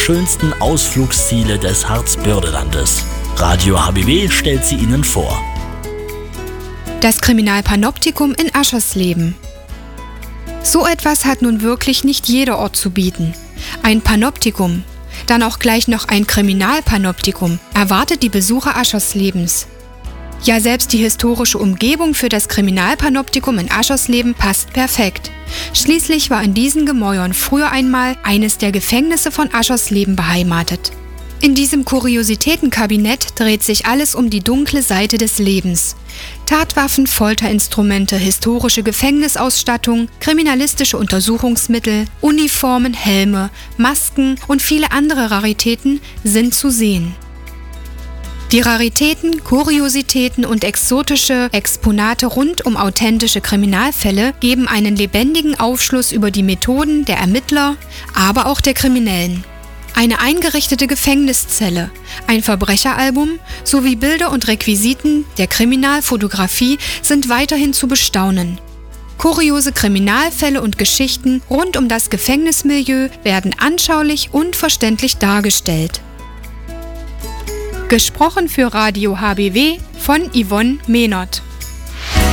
schönsten Ausflugsziele des Harzbördelandes. Radio HBW stellt sie Ihnen vor. Das Kriminalpanoptikum in Aschersleben. So etwas hat nun wirklich nicht jeder Ort zu bieten. Ein Panoptikum, dann auch gleich noch ein Kriminalpanoptikum, erwartet die Besucher Ascherslebens. Ja, selbst die historische Umgebung für das Kriminalpanoptikum in Aschersleben passt perfekt. Schließlich war in diesen Gemäuern früher einmal eines der Gefängnisse von Aschersleben beheimatet. In diesem Kuriositätenkabinett dreht sich alles um die dunkle Seite des Lebens. Tatwaffen, Folterinstrumente, historische Gefängnisausstattung, kriminalistische Untersuchungsmittel, Uniformen, Helme, Masken und viele andere Raritäten sind zu sehen. Die Raritäten, Kuriositäten und exotische Exponate rund um authentische Kriminalfälle geben einen lebendigen Aufschluss über die Methoden der Ermittler, aber auch der Kriminellen. Eine eingerichtete Gefängniszelle, ein Verbrecheralbum sowie Bilder und Requisiten der Kriminalfotografie sind weiterhin zu bestaunen. Kuriose Kriminalfälle und Geschichten rund um das Gefängnismilieu werden anschaulich und verständlich dargestellt. Gesprochen für Radio HBW von Yvonne Mehnert.